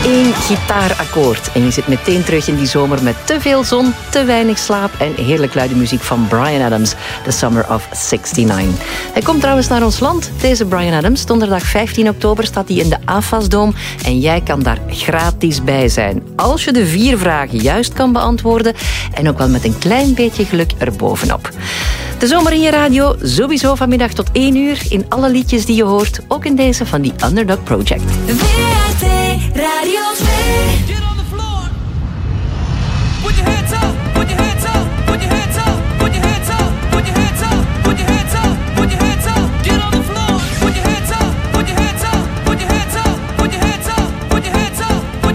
Eén gitaarakkoord en je zit meteen terug in die zomer met te veel zon, te weinig slaap en heerlijk luide muziek van Bryan Adams, The Summer of '69. Hij komt trouwens naar ons land, deze Bryan Adams. Donderdag 15 oktober staat hij in de AFAS-dome en jij kan daar gratis bij zijn. Als je de 4 vragen juist kan beantwoorden en ook wel met een klein beetje geluk erbovenop. De zomer in je radio, sowieso vanmiddag tot 1 uur in alle liedjes die je hoort, ook in deze van die Underdog Project. WRT Radio 2.